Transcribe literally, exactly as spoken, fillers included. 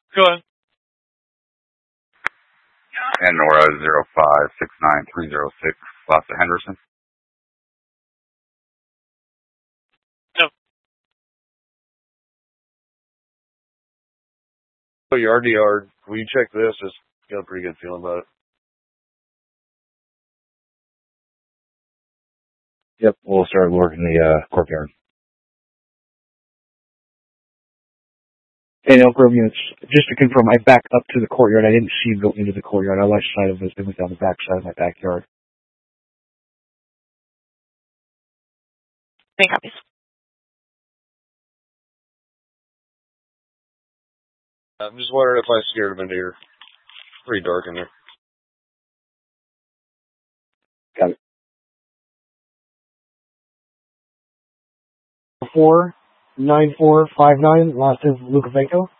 Go ahead. And Nora zero five six nine three zero six, Lassa Henderson. No. So your R D R, will you check this? Just got a pretty good feeling about it. Yep, we'll start working the uh, courtyard. And Elk Grove units, just to confirm, I backed up to the courtyard. I didn't see you go into the courtyard. I left side of it. It was down the back side of my backyard. Three copies. I'm just wondering if I scared him into here. Pretty dark in there. Got it. Four nine four five nine. Last is Lukavenko.